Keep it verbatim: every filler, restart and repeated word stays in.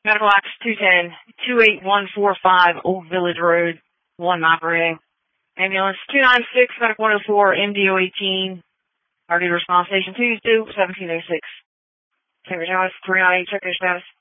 Medical Ops two ten, two eight one four five Old Village Road, one operating. Ambulance two nine six, Medic one oh four, M D O eighteen, R D response station two two, seventeen oh six. Saint Thomas, three nine eight, check your status.